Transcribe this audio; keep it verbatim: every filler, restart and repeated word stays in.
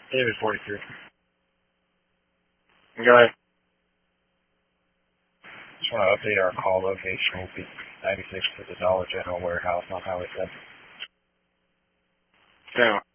David forty-three. Go ahead. Just want to update our call location. Will be ninety-six to the Dollar General warehouse on Highway seven. Down.